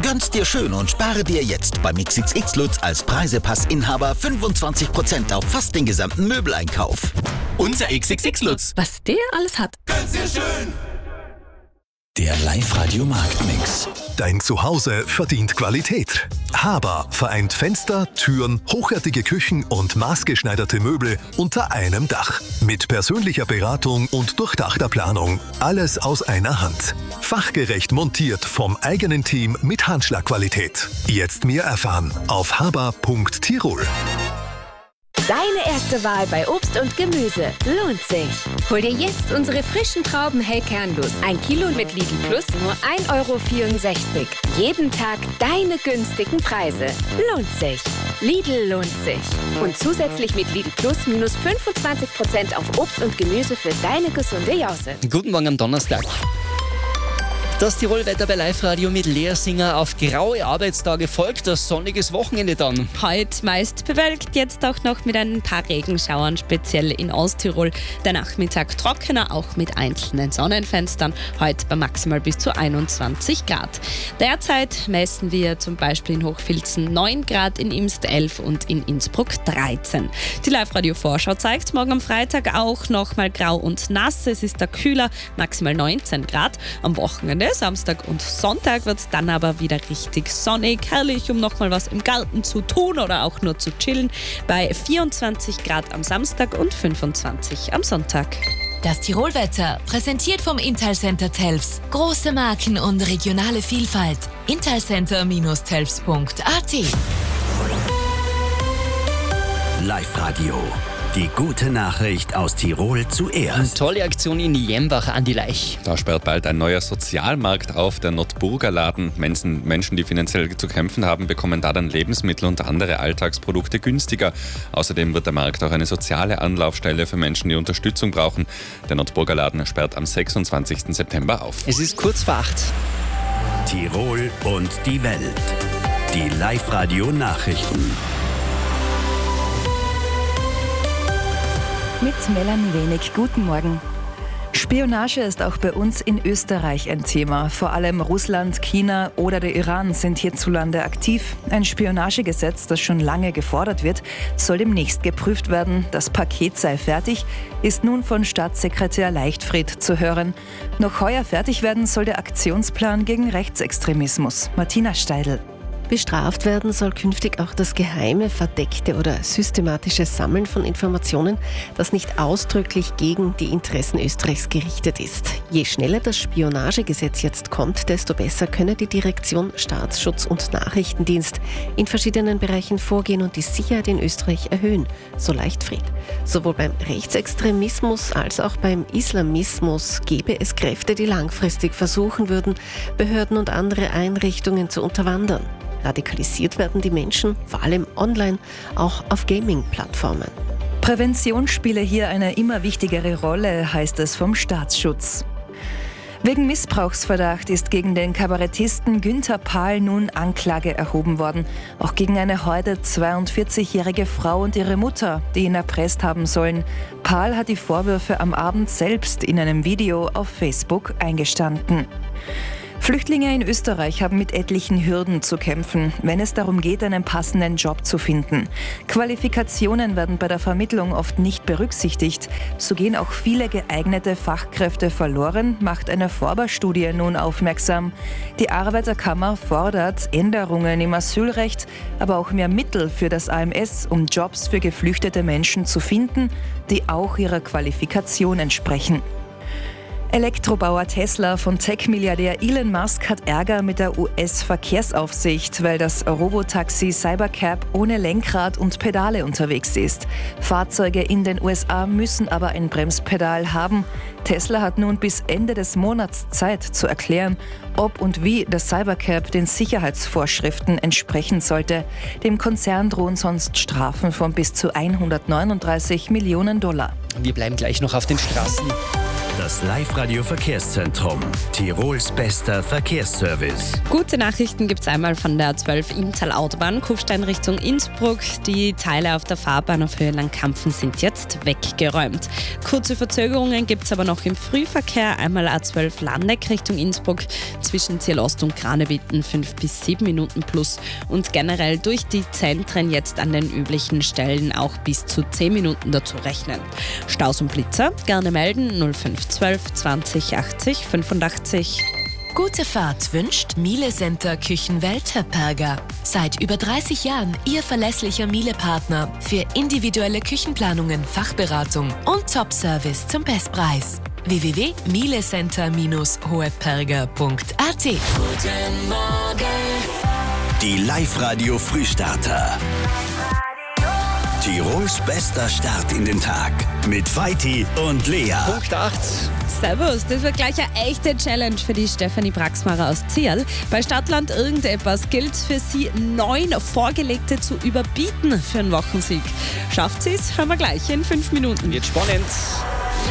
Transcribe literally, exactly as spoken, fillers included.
Gönn's dir schön und spare dir jetzt beim X X X Lutz als Preisepass-Inhaber fünfundzwanzig Prozent auf fast den gesamten Möbeleinkauf. Unser X X X Lutz. Was der alles hat. Gönn's dir schön. Der Live-Radio-Marktmix. Dein Zuhause verdient Qualität. Haber vereint Fenster, Türen, hochwertige Küchen und maßgeschneiderte Möbel unter einem Dach. Mit persönlicher Beratung und durchdachter Planung. Alles aus einer Hand. Fachgerecht montiert vom eigenen Team mit Handschlagqualität. Jetzt mehr erfahren auf haber punkt tirol. Deine erste Wahl bei Obst und Gemüse lohnt sich. Hol dir jetzt unsere frischen Trauben hell kernlos. Ein Kilo mit Lidl Plus nur ein Euro vierundsechzig. Jeden Tag deine günstigen Preise. Lohnt sich. Lidl lohnt sich. Und zusätzlich mit Lidl Plus minus fünfundzwanzig Prozent auf Obst und Gemüse für deine gesunde Jause. Guten Morgen am Donnerstag. Das Tirol-Wetter bei Live-Radio mit Lea Singer. Auf graue Arbeitstage folgt das sonniges Wochenende dann. Heute meist bewölkt, jetzt auch noch mit ein paar Regenschauern, speziell in Osttirol. Der Nachmittag trockener, auch mit einzelnen Sonnenfenstern. Heute bei maximal bis zu einundzwanzig Grad. Derzeit messen wir zum Beispiel in Hochfilzen neun Grad, in Imst elf und in Innsbruck dreizehn. Die Live-Radio-Vorschau zeigt morgen am Freitag auch nochmal grau und nass. Es ist da kühler, maximal neunzehn Grad. Am Wochenende Samstag und Sonntag wird es dann aber wieder richtig sonnig, herrlich, um nochmal was im Garten zu tun oder auch nur zu chillen. Bei vierundzwanzig Grad am Samstag und fünfundzwanzig am Sonntag. Das Tirolwetter, präsentiert vom Intalcenter Telfs. Große Marken und regionale Vielfalt. intalcenter Telfs punkt a t. Live-Radio. Die gute Nachricht aus Tirol zuerst. Eine tolle Aktion in Jembach an die Laich. Da sperrt bald ein neuer Sozialmarkt auf, der Notburger Laden. Menschen, Menschen, die finanziell zu kämpfen haben, bekommen da dann Lebensmittel und andere Alltagsprodukte günstiger. Außerdem wird der Markt auch eine soziale Anlaufstelle für Menschen, die Unterstützung brauchen. Der Notburger Laden sperrt am sechsundzwanzigsten September auf. Es ist kurz vor acht. Tirol und die Welt. Die Live-Radio-Nachrichten. Mit Melanie Wenig. Guten Morgen. Spionage ist auch bei uns in Österreich ein Thema. Vor allem Russland, China oder der Iran sind hierzulande aktiv. Ein Spionagegesetz, das schon lange gefordert wird, soll demnächst geprüft werden. Das Paket sei fertig, ist nun von Staatssekretär Leichtfried zu hören. Noch heuer fertig werden soll der Aktionsplan gegen Rechtsextremismus. Martina Steidl. Bestraft werden soll künftig auch das geheime, verdeckte oder systematische Sammeln von Informationen, das nicht ausdrücklich gegen die Interessen Österreichs gerichtet ist. Je schneller das Spionagegesetz jetzt kommt, desto besser könne die Direktion Staatsschutz und Nachrichtendienst in verschiedenen Bereichen vorgehen und die Sicherheit in Österreich erhöhen, so Leichtfried. Sowohl beim Rechtsextremismus als auch beim Islamismus gäbe es Kräfte, die langfristig versuchen würden, Behörden und andere Einrichtungen zu unterwandern. Radikalisiert werden die Menschen, vor allem online, auch auf Gaming-Plattformen. Prävention spiele hier eine immer wichtigere Rolle, heißt es vom Staatsschutz. Wegen Missbrauchsverdacht ist gegen den Kabarettisten Günther Pahl nun Anklage erhoben worden. Auch gegen eine heute zweiundvierzigjährige Frau und ihre Mutter, die ihn erpresst haben sollen. Pahl hat die Vorwürfe am Abend selbst in einem Video auf Facebook eingestanden. Flüchtlinge in Österreich haben mit etlichen Hürden zu kämpfen, wenn es darum geht, einen passenden Job zu finden. Qualifikationen werden bei der Vermittlung oft nicht berücksichtigt. So gehen auch viele geeignete Fachkräfte verloren, macht eine Forber-Studie nun aufmerksam. Die Arbeiterkammer fordert Änderungen im Asylrecht, aber auch mehr Mittel für das A M S, um Jobs für geflüchtete Menschen zu finden, die auch ihrer Qualifikation entsprechen. Elektrobauer Tesla von Tech-Milliardär Elon Musk hat Ärger mit der U S-Verkehrsaufsicht, weil das Robotaxi Cybercab ohne Lenkrad und Pedale unterwegs ist. Fahrzeuge in den U S A müssen aber ein Bremspedal haben. Tesla hat nun bis Ende des Monats Zeit zu erklären, ob und wie das Cybercab den Sicherheitsvorschriften entsprechen sollte. Dem Konzern drohen sonst Strafen von bis zu hundertneununddreißig Millionen Dollar. Wir bleiben gleich noch auf den Straßen. Das Live-Radio Verkehrszentrum. Tirols bester Verkehrsservice. Gute Nachrichten gibt es einmal von der A zwölf Inntal-Autobahn, Kufstein Richtung Innsbruck. Die Teile auf der Fahrbahn auf Höhe Langkampfen sind jetzt weggeräumt. Kurze Verzögerungen gibt es aber noch im Frühverkehr. Einmal A zwölf Landeck Richtung Innsbruck, zwischen Ziel Ost und Kranewitten fünf bis sieben Minuten plus. Und generell durch die Zentren jetzt an den üblichen Stellen auch bis zu zehn Minuten dazu rechnen. Staus und Blitzer gerne melden null fünf zwölf zwanzig achtzig fünfundachtzig. Gute Fahrt wünscht Miele Center Küchenwelt Höpperger. Seit über dreißig Jahren Ihr verlässlicher Miele-Partner für individuelle Küchenplanungen, Fachberatung und Top-Service zum Bestpreis. w w w punkt mielecenter Bindestrich hoheperger punkt a t. Guten Morgen. Die Live-Radio Frühstarter. Tirols bester Start in den Tag mit Vaiti und Lea. Punkt acht. Servus, das wird gleich eine echte Challenge für die Stefanie Braxmacher aus Zierl. Bei Stadtland irgendetwas gilt für sie, neun Vorgelegte zu überbieten für einen Wochensieg. Schafft sie es? Hören wir gleich in fünf Minuten. Wird spannend.